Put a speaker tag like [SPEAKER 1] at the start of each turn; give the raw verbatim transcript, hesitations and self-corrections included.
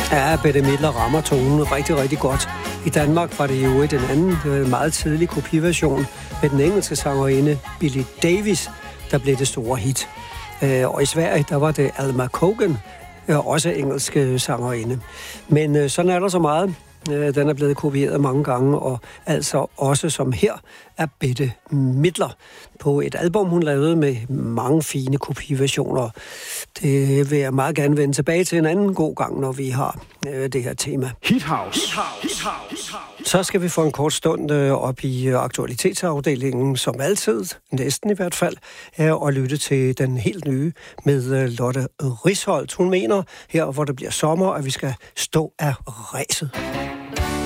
[SPEAKER 1] Ja, Bette Midler rammer tonen rigtig, rigtig godt. I Danmark var det jo den anden meget tidlig kopiversion med den engelske sangerinde Billie Davis, der blev det store hit. Og i Sverige, der var det Alma Cogan, også engelske sangerinde. Men sådan er der så meget. Den er blevet kopieret mange gange, og altså også som her er Bette Midler på et album, hun lavede med mange fine kopiversioner. Det vil jeg meget gerne vende tilbage til en anden god gang, når vi har øh, det her tema.
[SPEAKER 2] Hit House. Hit House. Hit House.
[SPEAKER 1] Så skal vi få en kort stund øh, op i øh, aktualitetsafdelingen, som altid, næsten i hvert fald, øh, og lytte til den helt nye med øh, Lotte Risholt. Hun mener her, hvor det bliver sommer, at vi skal stå af ræset.